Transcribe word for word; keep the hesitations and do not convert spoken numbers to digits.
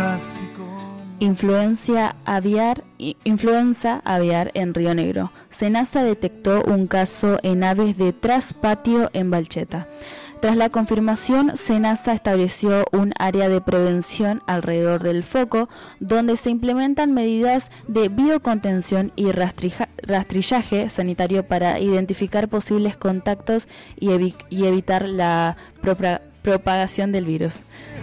Influencia aviar, influenza aviar en Río Negro. SENASA detectó un caso en aves de traspatio en Balcheta. Tras la confirmación, SENASA estableció un área de prevención alrededor del foco, donde se implementan medidas de biocontención y rastrija, rastrillaje sanitario para identificar posibles contactos y, evi- y evitar la propra- propagación del virus.